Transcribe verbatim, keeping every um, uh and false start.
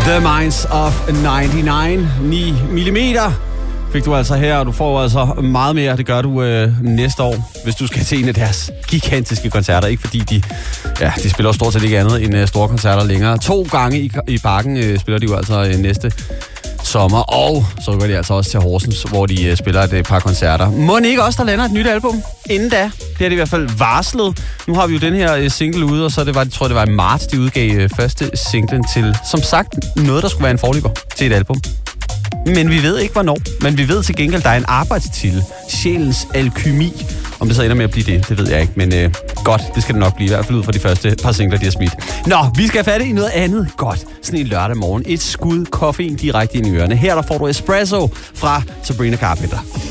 The Minds of nioghalvfems. ni millimeter fik du altså her, og du får altså meget mere. Det gør du øh, næste år, hvis du skal til en af deres gigantiske koncerter. Ikke fordi de, ja, de spiller stort set ikke andet end øh, store koncerter længere. To gange i, i parken øh, spiller de jo altså øh, næste sommer, og så rykker de altså også til Horsens, hvor de øh, spiller et øh, par koncerter. Må ikke også, der lander et nyt album inden da? Det er det i hvert fald varslet. Nu har vi jo den her øh, single ude, og så det var, jeg tror det var i marts, de udgav øh, første singlen til, som sagt, noget, der skulle være en forløber til et album. Men vi ved ikke, hvornår. Men vi ved til gengæld, der er en arbejdstitel. Sjælens alkymi. Om det så ender med at blive det, det ved jeg ikke. Men øh, godt, det skal det nok blive. I hvert fald ud fra de første par singler, de har smidt. Nå, vi skal fatte i noget andet. Godt. Sådan en lørdag morgen. Et skud koffein direkte ind i ørerne. Her der får du espresso fra Sabrina Carpenter.